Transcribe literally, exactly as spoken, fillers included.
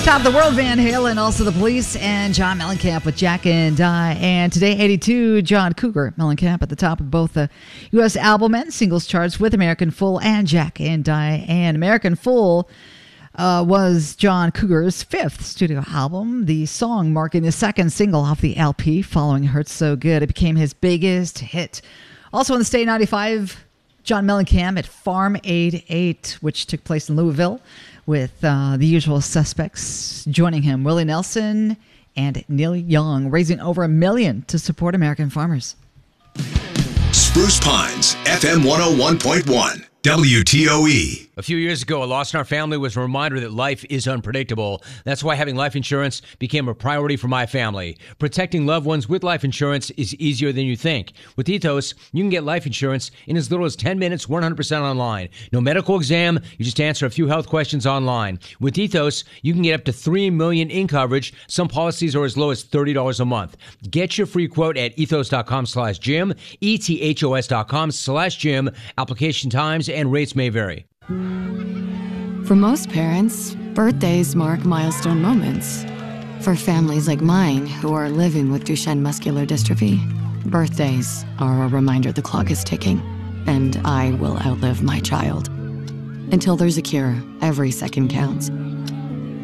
Top of the World, Van Halen, also The Police, and John Mellencamp with Jack and Die. And today, eighty-two, John Cougar Mellencamp at the top of both the U S album and singles charts with American Fool and Jack and Die. And American Fool uh, was John Cougar's fifth studio album, the song marking the second single off the L P following Hurts So Good. It became his biggest hit. Also in the state ninety-five, John Mellencamp at Farm Aid eight, which took place in Louisville, with uh, the usual suspects joining him, Willie Nelson and Neil Young, raising over a million to support American farmers. Spruce Pines, F M one oh one point one, W T O E. A few years ago, a loss in our family was a reminder that life is unpredictable. That's why having life insurance became a priority for my family. Protecting loved ones with life insurance is easier than you think. With Ethos, you can get life insurance in as little as ten minutes, one hundred percent online. No medical exam, you just answer a few health questions online. With Ethos, you can get up to three million dollars in coverage. Some policies are as low as thirty dollars a month. Get your free quote at ethos.com slash Jim, E T H O S dot com slash Jim. Application times and rates may vary. For most parents, birthdays mark milestone moments. For families like mine who are living with Duchenne muscular dystrophy, birthdays are a reminder the clock is ticking, and I will outlive my child. Until there's a cure, every second counts.